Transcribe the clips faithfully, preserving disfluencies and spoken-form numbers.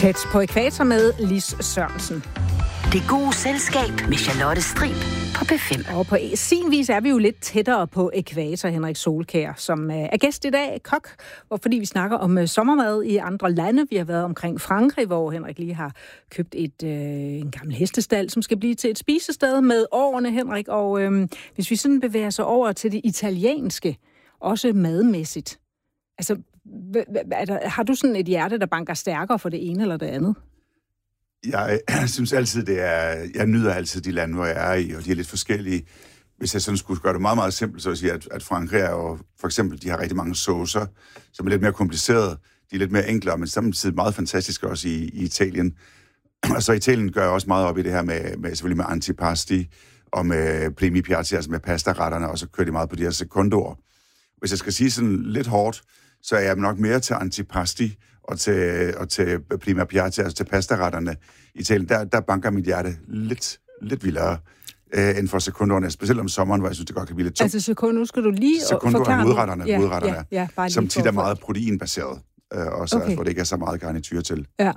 Tæt på ækvator med Lis Sørensen. Det gode selskab med Charlotte Strib på B fem. Og på sin vis er vi jo lidt tættere på ækvator, Henrik Solkjær, som er gæst i dag, kok, og fordi vi snakker om sommermad i andre lande. Vi har været omkring Frankrig, hvor Henrik lige har købt et, øh, en gammel hestestald, som skal blive til et spisested med årene, Henrik. Og øh, hvis vi sådan bevæger sig over til det italienske, også madmæssigt, altså, er der, har du sådan et hjerte, der banker stærkere for det ene eller det andet? Jeg, jeg synes altid, det er... Jeg nyder altid de lande, hvor jeg er i, og de er lidt forskellige. Hvis jeg sådan skulle gøre det meget, meget simpelt, så vil jeg sige, at, at Frankrig er jo... For eksempel, de har rigtig mange saucer, som er lidt mere komplicerede. De er lidt mere enklere, men samtidig meget fantastiske også i, i Italien. Og så Italien gør også meget op i det her med, med selvfølgelig med antipasti og med primi piatti, altså med pastaretterne, og så kører de meget på de her sekundoer. Hvis jeg skal sige sådan lidt hårdt, så er jeg nok mere til antipasti og til, og til prima piatti, altså til pastaretterne i Italien. Der, der banker mit hjerte lidt, lidt vildere øh, end for sekunderne, specielt om sommeren, hvor jeg synes, det godt kan blive lidt tungt. Altså sekunder, nu skal du lige forklare modretterne, ja, modretterne ja, ja, som tit er meget proteinbaseret, øh, også, okay. Altså, hvor det ikke er så meget garnityr til. Ja.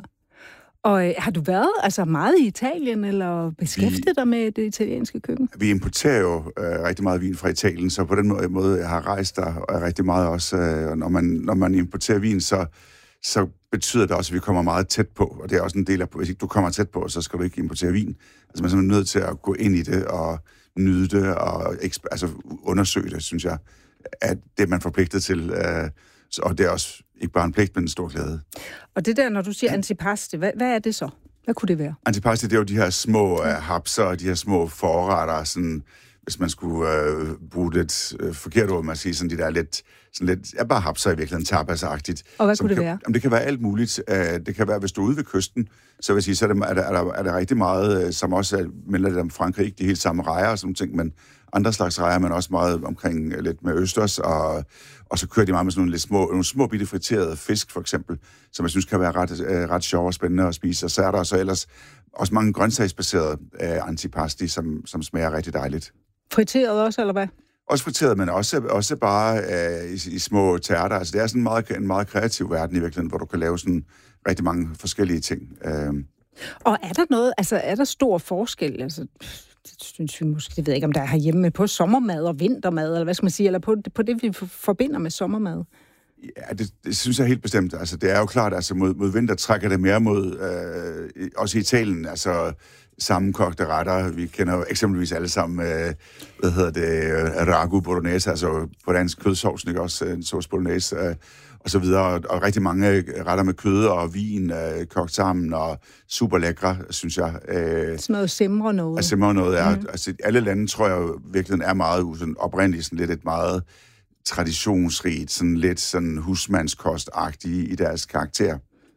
Og øh, har du været altså meget i Italien, eller beskæftiget dig med det italienske køkken? Vi importerer jo øh, rigtig meget vin fra Italien, så på den måde, måde jeg har rejst der og rigtig meget også, øh, når, man, når man importerer vin, så, så betyder det også, at vi kommer meget tæt på, og det er også en del af, hvis ikke du kommer tæt på, så skal du ikke importere vin. Altså man er simpelthen nødt til at gå ind i det og nyde det og eksp- altså, undersøge det, synes jeg, at det er man forpligtet til, øh, og det er også ikke bare en pligt, men en stor glæde. Og det der, når du siger antipasti, hvad, hvad er det så? Hvad kunne det være? Antipasti, det er jo de her små uh, hapser, de her små forretter, sådan, hvis man skulle uh, bruge det uh, forkert ord, man siger, sådan de der lidt, sådan lidt, ja, bare hapser i virkeligheden, tapas-agtigt. Og hvad kunne det kan, være? Jamen, det kan være alt muligt. Uh, det kan være, hvis du er ude ved kysten, så vil jeg sige, så er der, er der, er der, er der rigtig meget, uh, som også er, melder det om Frankrig, ikke de helt samme rejer og sådan ting, men andre slags rejer, men også meget omkring uh, lidt med østers, og, og så kører de meget med sådan nogle lidt små, nogle små bitte friterede fisk, for eksempel, som jeg synes kan være ret, uh, ret sjov og spændende at spise. Og så er der så ellers også mange grøntsagsbaserede uh, antipasti, som, som smager rigtig dejligt. Friteret også, eller hvad? Også friteret, men også, også bare uh, i, i små tærter. Altså det er sådan en meget, en meget kreativ verden i virkeligheden, hvor du kan lave sådan rigtig mange forskellige ting. Uh, og er der noget, altså er der stor forskel, altså... Det synes vi måske, det ved jeg ikke, om der er herhjemme på sommermad og vintermad, eller hvad skal man sige, eller på, på det, vi forbinder med sommermad? Ja, det, det synes jeg helt bestemt. Altså, det er jo klart, altså mod, mod vinter trækker det mere mod, øh, også i Italien, altså sammenkogte retter. Vi kender jo eksempelvis alle sammen, øh, hvad hedder det, ragu bolognese, altså på dansk kødsovsen, ikke også, en sauce bolognese, øh, og så videre, og, og rigtig mange retter med kød og vin øh, kogt sammen, og super lækre, synes jeg. Øh, sådan noget simre noget. Og simre noget, ja. Mm. Altså, alle lande, tror jeg jo, virkelig er meget sådan, oprindeligt sådan lidt et meget traditionsrigt, sådan lidt sådan husmandskostagtige i deres karakter.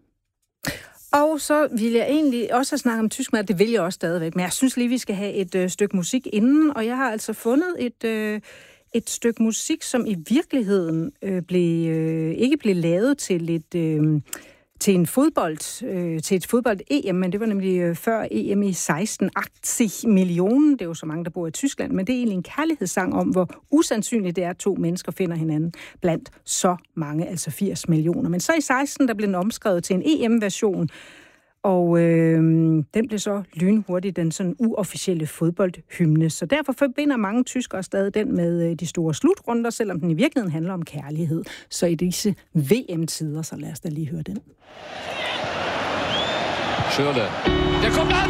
Og så vil jeg egentlig også snakke om tysk mad, det vil jeg også stadigvæk, men jeg synes lige, vi skal have et øh, stykke musik inden, og jeg har altså fundet et... Øh, Et stykke musik, som i virkeligheden øh, blev, øh, ikke blev lavet til et øh, til en fodbold, øh, til et fodbold-E M, men det var nemlig øh, før E M i seksten, firs millioner. Det er jo så mange, der bor i Tyskland, men det er egentlig en kærlighedssang om, hvor usandsynligt det er, at to mennesker finder hinanden blandt så mange, altså firs millioner. Men så i seksten, der blev den omskrevet til en E M-version, og øh, den blev så lynhurtigt den sådan uofficielle fodboldhymne. Så derfor forbinder mange tyskere stadig den med øh, de store slutrunder, selvom den i virkeligheden handler om kærlighed. Så i disse V M-tider, så lad os da lige høre den. Schürrle. Der kommt